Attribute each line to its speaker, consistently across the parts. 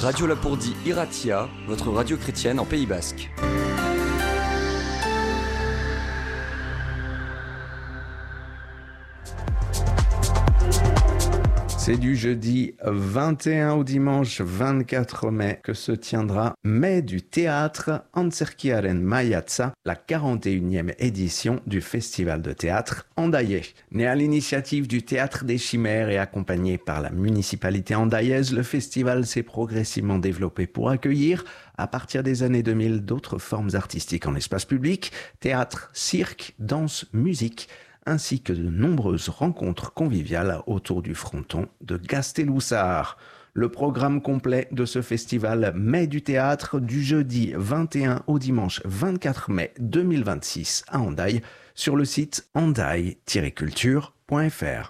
Speaker 1: Radio Lapourdie Iratia, votre radio chrétienne en Pays Basque.
Speaker 2: C'est du jeudi 21 au dimanche 24 mai que se tiendra Mai du théâtre Antzerkiaren Maiatza, la 41e édition du festival de théâtre andayais. Né à l'initiative du Théâtre des Chimères et accompagné par la municipalité andaillaise, le festival s'est progressivement développé pour accueillir, à partir des années 2000, d'autres formes artistiques en espace public, théâtre, cirque, danse, musique, ainsi que de nombreuses rencontres conviviales autour du fronton de Gasteloussard. Le programme complet de ce festival Mai du théâtre du jeudi 21 au dimanche 24 mai 2026 à Hendaye sur le site hendaye-culture.fr.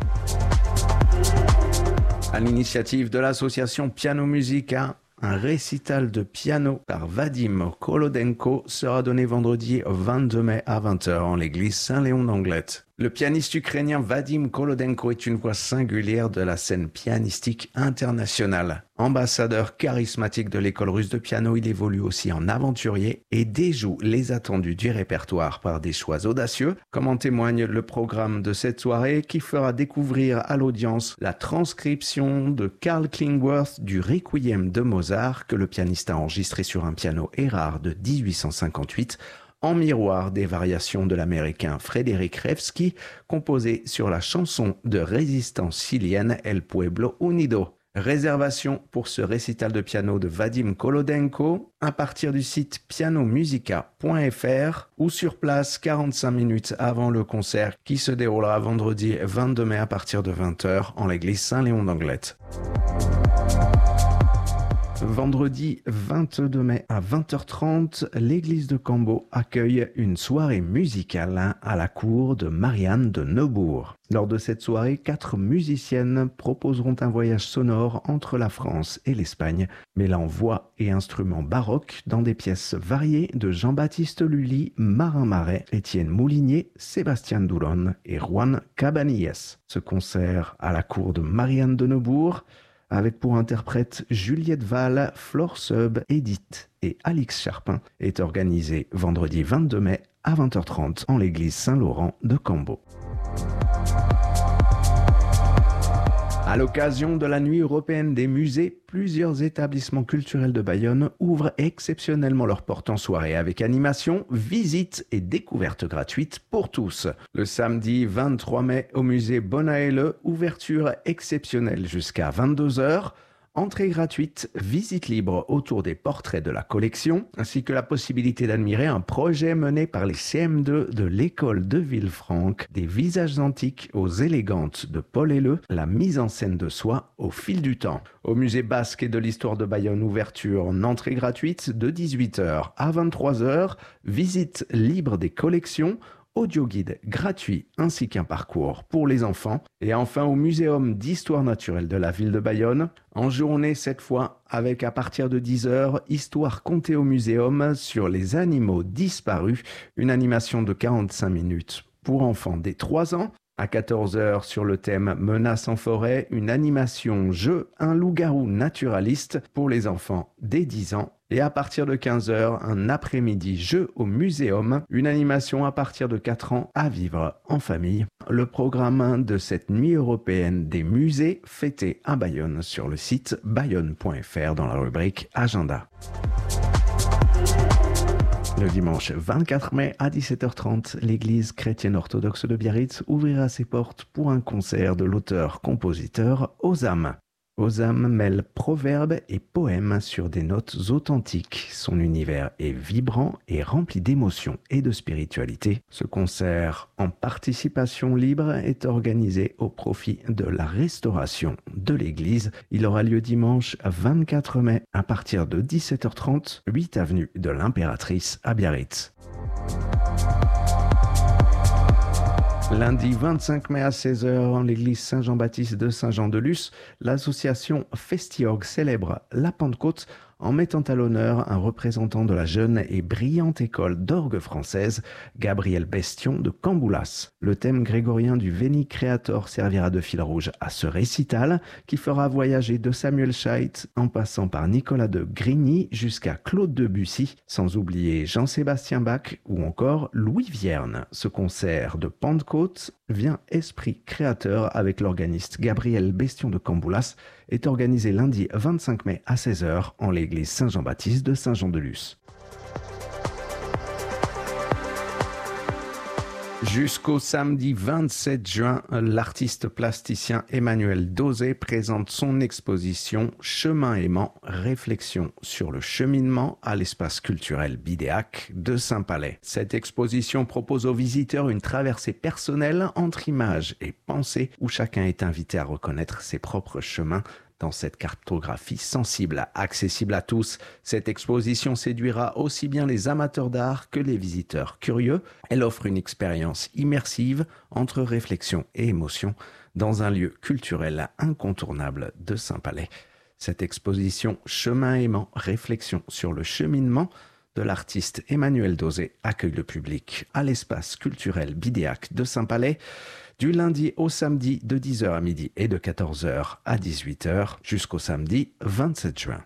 Speaker 2: À l'initiative de l'association Piano Musica, un récital de piano par Vadim Kolodenko sera donné vendredi 22 mai à 20h en l'église Saint-Léon d'Anglet. Le pianiste ukrainien Vadim Kolodenko est une voix singulière de la scène pianistique internationale. Ambassadeur charismatique de l'école russe de piano, il évolue aussi en aventurier et déjoue les attendus du répertoire par des choix audacieux, comme en témoigne le programme de cette soirée qui fera découvrir à l'audience la transcription de Karl Klingworth du Requiem de Mozart que le pianiste a enregistré sur un piano Erard de 1858, en miroir des variations de l'américain Frédéric Revsky, composé sur la chanson de résistance chilienne El Pueblo Unido. Réservation pour ce récital de piano de Vadim Kolodenko à partir du site pianomusica.fr ou sur place 45 minutes avant le concert qui se déroulera vendredi 22 mai à partir de 20h en l'église Saint-Léon d'Anglet. Vendredi 22 mai à 20h30, l'église de Cambo accueille une soirée musicale à la cour de Marianne de Neubourg. Lors de cette soirée, 4 musiciennes proposeront un voyage sonore entre la France et l'Espagne, mêlant voix et instruments baroques dans des pièces variées de Jean-Baptiste Lully, Marin Marais, Étienne Moulinier, Sébastien Douron et Juan Cabanilles. Ce concert à la cour de Marianne de Neubourg, avec pour interprètes Juliette Val, Flore Seub, Edith et Alix Charpin, est organisé vendredi 22 mai à 20h30 en l'église Saint-Laurent de Cambo. À l'occasion de la Nuit européenne des musées, plusieurs établissements culturels de Bayonne ouvrent exceptionnellement leurs portes en soirée avec animation, visites et découvertes gratuites pour tous. Le samedi 23 mai au musée Bonaele, ouverture exceptionnelle jusqu'à 22h. Entrée gratuite, visite libre autour des portraits de la collection, ainsi que la possibilité d'admirer un projet mené par les CM2 de l'école de Villefranche, des visages antiques aux élégantes de Paul Helleu, la mise en scène de soi au fil du temps. Au musée basque et de l'histoire de Bayonne, ouverture en entrée gratuite de 18h à 23h, visite libre des collections, audio-guide gratuit ainsi qu'un parcours pour les enfants. Et enfin au Muséum d'histoire naturelle de la ville de Bayonne, en journée cette fois avec à partir de 10h, histoire contée au muséum sur les animaux disparus, une animation de 45 minutes pour enfants dès 3 ans. À 14h sur le thème Menaces en forêt, une animation jeu, un loup-garou naturaliste pour les enfants dès 10 ans. Et à partir de 15h, un après-midi jeu au muséum, une animation à partir de 4 ans à vivre en famille. Le programme de cette nuit européenne des musées fêtée à Bayonne sur le site bayonne.fr dans la rubrique Agenda. Le dimanche 24 mai à 17h30, l'église chrétienne orthodoxe de Biarritz ouvrira ses portes pour un concert de l'auteur-compositeur Ozam. Ozam mêle proverbes et poèmes sur des notes authentiques. Son univers est vibrant et rempli d'émotions et de spiritualité. Ce concert en participation libre est organisé au profit de la restauration de l'église. Il aura lieu dimanche 24 mai à partir de 17h30, 8 avenue de l'Impératrice à Biarritz. Lundi 25 mai à 16h, en l'église Saint-Jean-Baptiste de Saint-Jean-de-Luz, l'association Festiorg célèbre la Pentecôte en mettant à l'honneur un représentant de la jeune et brillante école d'orgue française, Gabriel Bestion de Camboulas. Le thème grégorien du Veni Creator servira de fil rouge à ce récital qui fera voyager de Samuel Scheidt en passant par Nicolas de Grigny jusqu'à Claude Debussy, sans oublier Jean-Sébastien Bach ou encore Louis Vierne. Ce concert de Pentecôte vient esprit créateur avec l'organiste Gabriel Bestion de Camboulas est organisé lundi 25 mai à 16h en l'église Saint-Jean-Baptiste de Saint-Jean-de-Luz. Jusqu'au samedi 27 juin, l'artiste plasticien Emmanuel Dauzet présente son exposition Chemin aimant, réflexion sur le cheminement à l'espace culturel Bidéac de Saint-Palais. Cette exposition propose aux visiteurs une traversée personnelle entre images et pensées où chacun est invité à reconnaître ses propres chemins. Dans cette cartographie sensible, accessible à tous, cette exposition séduira aussi bien les amateurs d'art que les visiteurs curieux. Elle offre une expérience immersive entre réflexion et émotion dans un lieu culturel incontournable de Saint-Palais. Cette exposition Chemin aimant, réflexion sur le cheminement de l'artiste Emmanuel Dauzet accueille le public à l'espace culturel Bidéac de Saint-Palais du lundi au samedi de 10h à midi et de 14h à 18h jusqu'au samedi 27 juin.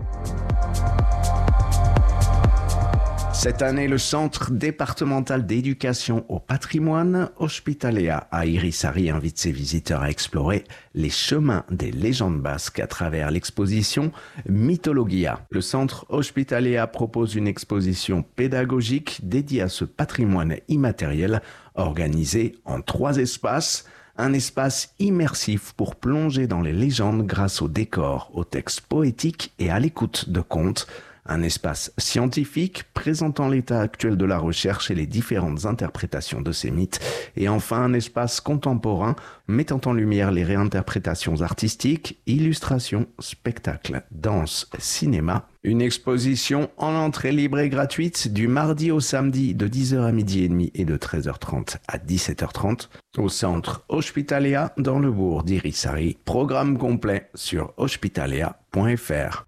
Speaker 2: Cette année, le Centre départemental d'éducation au patrimoine Hospitaléa à Irisari invite ses visiteurs à explorer les chemins des légendes basques à travers l'exposition Mythologia. Le Centre Hospitaléa propose une exposition pédagogique dédiée à ce patrimoine immatériel organisé en 3 espaces. Un espace immersif pour plonger dans les légendes grâce aux décors, aux textes poétiques et à l'écoute de contes. Un espace scientifique présentant l'état actuel de la recherche et les différentes interprétations de ces mythes. Et enfin, un espace contemporain mettant en lumière les réinterprétations artistiques, illustrations, spectacles, danse, cinéma. Une exposition en entrée libre et gratuite du mardi au samedi de 10h à midi et demi et de 13h30 à 17h30 au centre Hospitaléa dans le bourg d'Irisari. Programme complet sur hospitaléa.fr.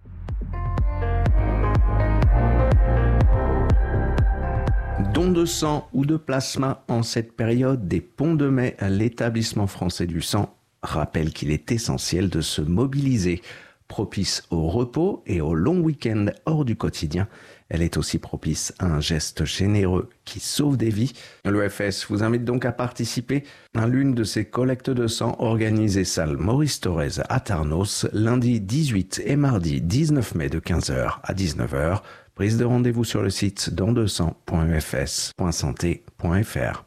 Speaker 2: Don de sang ou de plasma en cette période des ponts de mai, l'établissement français du sang rappelle qu'il est essentiel de se mobiliser. Propice au repos et au long week-end hors du quotidien, elle est aussi propice à un geste généreux qui sauve des vies. L'EFS vous invite donc à participer à l'une de ces collectes de sang organisées salle Maurice Thorez à Tarnos, lundi 18 et mardi 19 mai de 15h à 19h. Prise de rendez-vous sur le site don200.efs.santé.fr.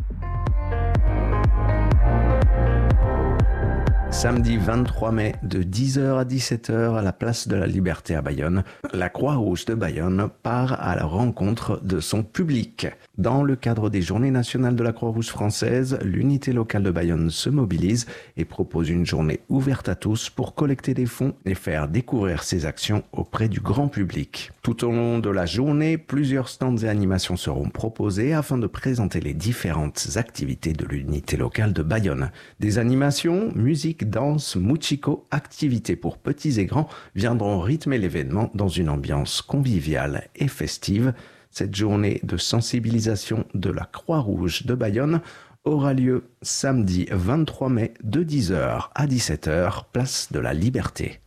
Speaker 2: Samedi 23 mai de 10h à 17h à la place de la Liberté à Bayonne, la Croix-Rouge de Bayonne part à la rencontre de son public. Dans le cadre des Journées nationales de la Croix-Rouge française, l'unité locale de Bayonne se mobilise et propose une journée ouverte à tous pour collecter des fonds et faire découvrir ses actions auprès du grand public. Tout au long de la journée, plusieurs stands et animations seront proposés afin de présenter les différentes activités de l'unité locale de Bayonne. Des animations, musique, danse, muchiko, activités pour petits et grands viendront rythmer l'événement dans une ambiance conviviale et festive. Cette journée de sensibilisation de la Croix-Rouge de Bayonne aura lieu samedi 23 mai de 10h à 17h, place de la Liberté.